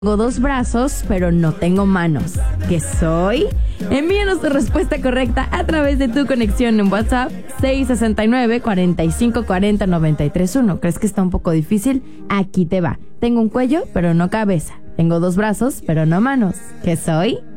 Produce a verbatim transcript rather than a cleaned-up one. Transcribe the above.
Tengo dos brazos, pero no tengo manos. ¿Qué soy? Envíanos tu respuesta correcta a través de tu conexión en WhatsApp seis seis nueve, cuatro cinco cuatro cero, nueve tres uno. ¿Crees que está un poco difícil? Aquí te va. Tengo un cuello, pero no cabeza. Tengo dos brazos, pero no manos. ¿Qué soy?